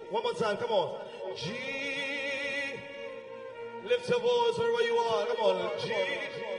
One more time, come on. G. Lift your voice wherever you are. Come on. G.